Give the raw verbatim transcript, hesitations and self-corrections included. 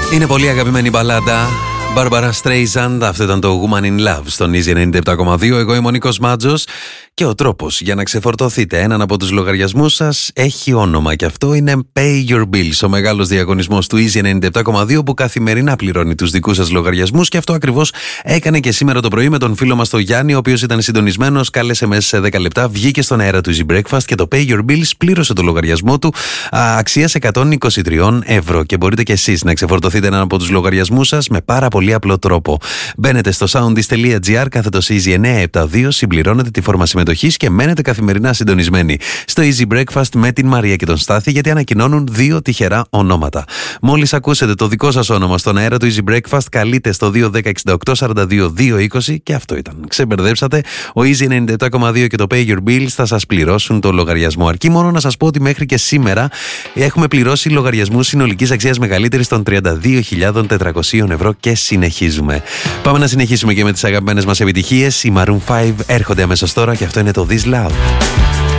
Είναι πολύ αγαπημένη μπαλάντα. Barbara Streisand, αυτό ήταν το Woman in Love στον Easy ενενήντα επτά κόμμα δύο. Εγώ είμαι ο Νίκος Μάτζος και ο τρόπος για να ξεφορτωθείτε έναν από τους λογαριασμούς σας έχει όνομα και αυτό είναι Pay Your Bills, ο μεγάλος διαγωνισμός του Easy ενενήντα επτά κόμμα δύο που καθημερινά πληρώνει τους δικούς σας λογαριασμούς και αυτό ακριβώς έκανε και σήμερα το πρωί με τον φίλο μας τον Γιάννη, ο οποίος ήταν συντονισμένος, κάλεσε μέσα σε δέκα λεπτά, βγήκε στον αέρα του Easy Breakfast και το Pay Your Bills πλήρωσε το λογαριασμό του αξίας εκατόν είκοσι τρία ευρώ και μπορείτε και εσείς να ξεφορτωθείτε έναν από τους λογαριασμούς σας με πάρα πολύ απλό τρόπο. Μπαίνετε στο soundis.gr κάθετος Easy εννιακόσια εβδομήντα δύο, συμπληρώνετε τη φόρμα συμμετοχής και μένετε καθημερινά συντονισμένοι στο Easy Breakfast με την Μαρία και τον Στάθη, γιατί ανακοινώνουν δύο τυχερά ονόματα. Μόλις ακούσετε το δικό σας όνομα στον αέρα του Easy Breakfast, καλείτε στο δύο ένα μηδέν έξι οκτώ σαράντα δύο δύο είκοσι και αυτό ήταν. Ξεμπερδέψατε. Ο Easy ενενήντα επτά κόμμα δύο και το Pay Your Bills θα σας πληρώσουν το λογαριασμό. Αρκεί μόνο να σας πω ότι μέχρι και σήμερα έχουμε πληρώσει λογαριασμούς συνολικής αξίας μεγαλύτερης των τριάντα δύο χιλιάδες τετρακόσια ευρώ και συνεχίζουμε. Πάμε να συνεχίσουμε και με τις αγαπημένες μας επιτυχίες. Οι Maroon πέντε έρχονται αμέσως τώρα και αυτό είναι το This Love.